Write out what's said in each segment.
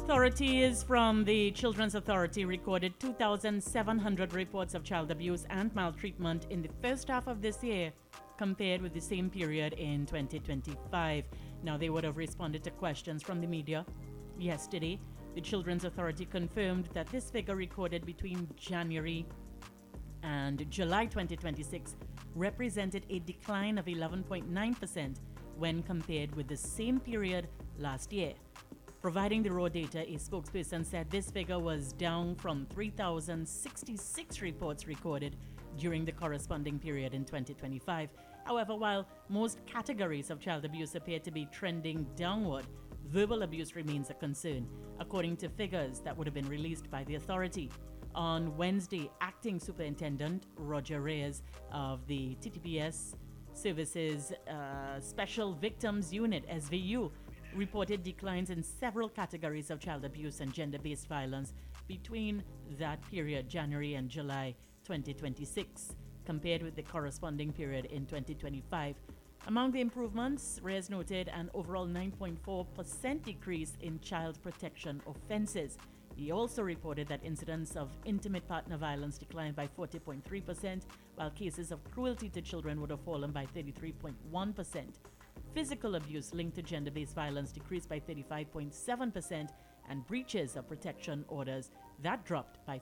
Authorities from the Children's Authority recorded 2,700 reports of child abuse and maltreatment in the first half of this year, compared with the same period in 2025. Now, they would have responded to questions from the media yesterday. The Children's Authority confirmed that this figure recorded between January and July 2026 represented a decline of 11.9% when compared with the same period last year. Providing the raw data, a spokesperson said this figure was down from 3,066 reports recorded during the corresponding period in 2025. However, while most categories of child abuse appear to be trending downward, verbal abuse remains a concern, according to figures that would have been released by the authority. On Wednesday, Acting Superintendent Roger Reyes of the TTPS Services Special Victims Unit, SVU, reported declines in several categories of child abuse and gender-based violence between that period, January and July 2026, compared with the corresponding period in 2025. Among the improvements, Reyes noted an overall 9.4% decrease in child protection offenses. He also reported that incidents of intimate partner violence declined by 40.3%, while cases of cruelty to children would have fallen by 33.1%. Physical abuse linked to gender-based violence decreased by 35.7%, and breaches of protection orders that dropped by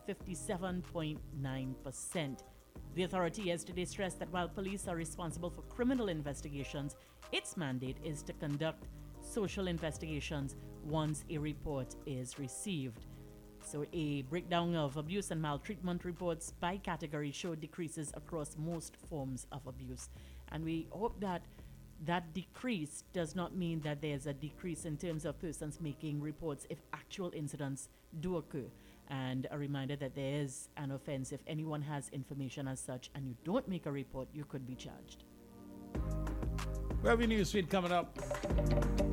57.9%. The authority yesterday stressed that while police are responsible for criminal investigations, its mandate is to conduct social investigations once a report is received. So a breakdown of abuse and maltreatment reports by category showed decreases across most forms of abuse. And we hope that that decrease does not mean that there's a decrease in terms of persons making reports if actual incidents do occur. And a reminder that there is an offense if anyone has information as such and you don't make a report, you could be charged. We have your news feed coming up.